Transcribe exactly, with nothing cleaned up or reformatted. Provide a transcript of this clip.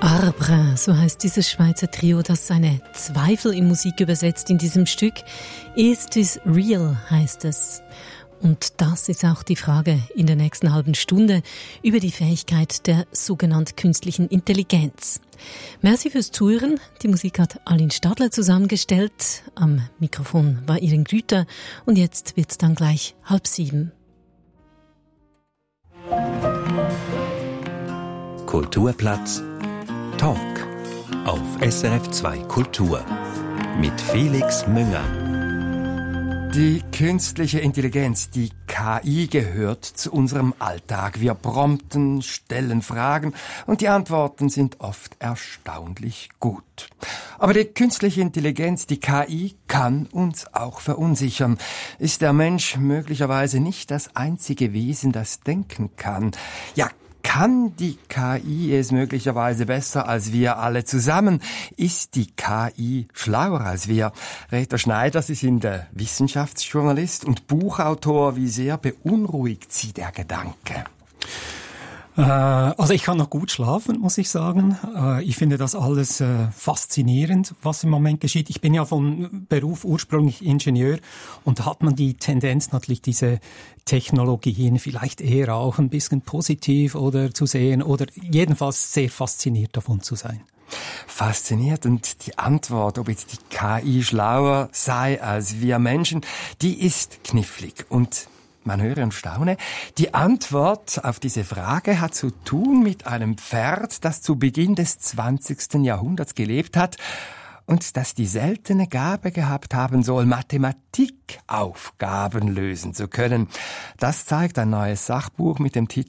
Arbre, so heißt dieses Schweizer Trio, das seine Zweifel in Musik übersetzt in diesem Stück. Is this real, heißt es. Und das ist auch die Frage in der nächsten halben Stunde über die Fähigkeit der sogenannten künstlichen Intelligenz. Merci fürs Zuhören. Die Musik hat Aline Stadler zusammengestellt. Am Mikrofon war Irene Grüter. Und jetzt wird's dann gleich halb sieben. Kulturplatz Talk auf S R F zwei Kultur mit Felix Münger. Die künstliche Intelligenz, die K I, gehört zu unserem Alltag. Wir prompten, stellen Fragen und die Antworten sind oft erstaunlich gut. Aber die künstliche Intelligenz, die K I, kann uns auch verunsichern. Ist der Mensch möglicherweise nicht das einzige Wesen, das denken kann? Ja, kann die K I es möglicherweise besser als wir alle zusammen? Ist die K I schlauer als wir? Reto Schneider, Sie sind der Wissenschaftsjournalist und Buchautor. Wie sehr beunruhigt Sie der Gedanke? Also ich kann noch gut schlafen, muss ich sagen. Ich finde das alles faszinierend, was im Moment geschieht. Ich bin ja von Beruf ursprünglich Ingenieur und da hat man die Tendenz natürlich, diese Technologien vielleicht eher auch ein bisschen positiv oder zu sehen oder jedenfalls sehr fasziniert davon zu sein. Fasziniert, und die Antwort, ob jetzt die K I schlauer sei als wir Menschen, die ist knifflig und man höre und staune. Die Antwort auf diese Frage hat zu tun mit einem Pferd, das zu Beginn des zwanzigsten Jahrhunderts gelebt hat und das die seltene Gabe gehabt haben soll, Mathematikaufgaben lösen zu können. Das zeigt ein neues Sachbuch mit dem Titel